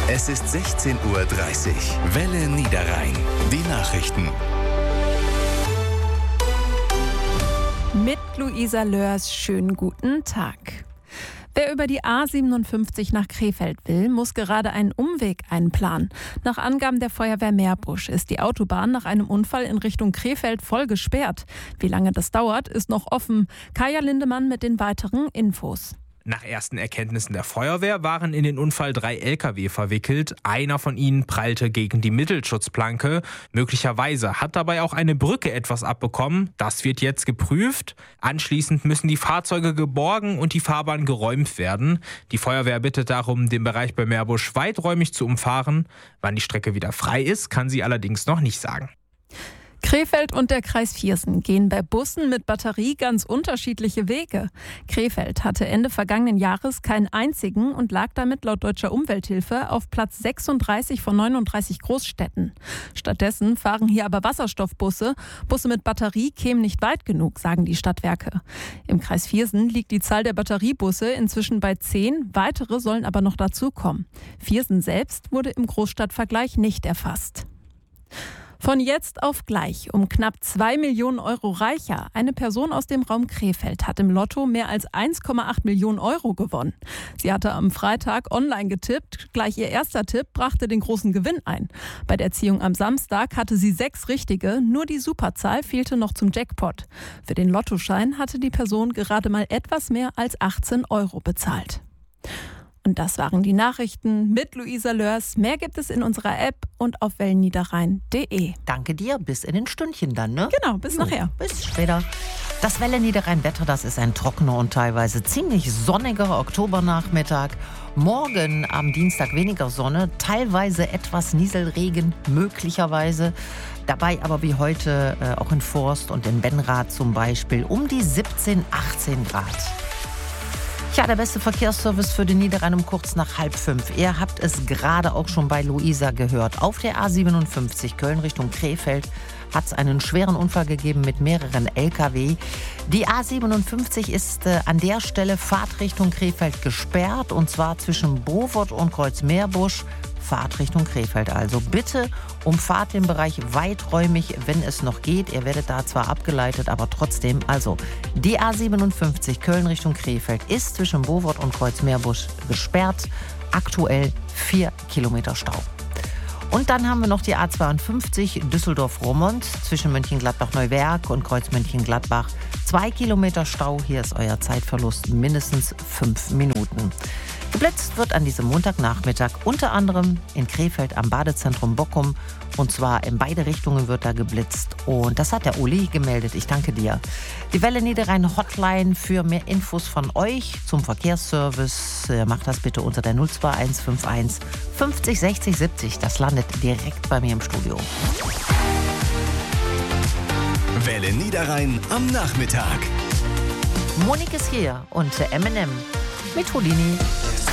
Es ist 16:30 Uhr. Welle Niederrhein. Die Nachrichten. Mit Luisa Lörs, schönen guten Tag. Wer über die A57 nach Krefeld will, muss gerade einen Umweg einplanen. Nach Angaben der Feuerwehr Meerbusch ist die Autobahn nach einem Unfall in Richtung Krefeld voll gesperrt. Wie lange das dauert, ist noch offen. Kaya Lindemann mit den weiteren Infos. Nach ersten Erkenntnissen der Feuerwehr waren in den Unfall 3 Lkw verwickelt. Einer von ihnen prallte gegen die Mittelschutzplanke. Möglicherweise hat dabei auch eine Brücke etwas abbekommen. Das wird jetzt geprüft. Anschließend müssen die Fahrzeuge geborgen und die Fahrbahn geräumt werden. Die Feuerwehr bittet darum, den Bereich bei Meerbusch weiträumig zu umfahren. Wann die Strecke wieder frei ist, kann sie allerdings noch nicht sagen. Krefeld und der Kreis Viersen gehen bei Bussen mit Batterie ganz unterschiedliche Wege. Krefeld hatte Ende vergangenen Jahres keinen einzigen und lag damit laut Deutscher Umwelthilfe auf Platz 36 von 39 Großstädten. Stattdessen fahren hier aber Wasserstoffbusse. Busse mit Batterie kämen nicht weit genug, sagen die Stadtwerke. Im Kreis Viersen liegt die Zahl der Batteriebusse inzwischen bei 10, weitere sollen aber noch dazukommen. Viersen selbst wurde im Großstadtvergleich nicht erfasst. Von jetzt auf gleich um knapp 2 Millionen Euro reicher. Eine Person aus dem Raum Krefeld hat im Lotto mehr als 1,8 Millionen Euro gewonnen. Sie hatte am Freitag online getippt. Gleich ihr erster Tipp brachte den großen Gewinn ein. Bei der Ziehung am Samstag hatte sie 6 richtige. Nur die Superzahl fehlte noch zum Jackpot. Für den Lottoschein hatte die Person gerade mal etwas mehr als 18 Euro bezahlt. Und das waren die Nachrichten mit Luisa Lörs. Mehr gibt es in unserer App und auf wellenniederrhein.de. Danke dir, bis in den Stündchen dann, ne? Genau, bis nachher. Bis später. Das Welle Niederrhein-Wetter, das ist ein trockener und teilweise ziemlich sonniger Oktobernachmittag. Morgen am Dienstag weniger Sonne, teilweise etwas Nieselregen, möglicherweise. Dabei aber wie heute auch in Forst und in Benrath zum Beispiel um die 17, 18 Grad. Ja, der beste Verkehrsservice für den Niederrhein um kurz nach 4:30. Ihr habt es gerade auch schon bei Luisa gehört. Auf der A57 Köln Richtung Krefeld hat es einen schweren Unfall gegeben mit mehreren Lkw. Die A57 ist an der Stelle Fahrtrichtung Krefeld gesperrt, und zwar zwischen Bovot und Kreuz-Meerbusch. Fahrtrichtung Krefeld also. Bitte umfahrt den Bereich weiträumig, wenn es noch geht. Ihr werdet da zwar abgeleitet, aber trotzdem. Also die A57 Köln Richtung Krefeld ist zwischen Bovot und Kreuz-Meerbusch gesperrt. Aktuell 4 Kilometer Stau. Und dann haben wir noch die A52 Düsseldorf-Roermond zwischen Mönchengladbach-Neuwerk und Kreuz-Mönchengladbach. 2 Kilometer Stau, hier ist euer Zeitverlust mindestens 5 Minuten. Geblitzt wird an diesem Montagnachmittag unter anderem in Krefeld am Badezentrum Bockum. Und zwar in beide Richtungen wird da geblitzt. Und das hat der Uli gemeldet. Ich danke dir. Die Welle Niederrhein Hotline für mehr Infos von euch zum Verkehrsservice. Macht das bitte unter der 02151 50 60 70. Das landet direkt bei mir im Studio. Welle Niederrhein am Nachmittag. Monique ist hier und Eminem mit Houdini.